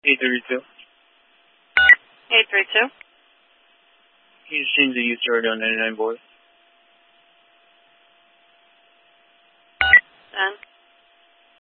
832. 832. He just changed the user on 99 voice. And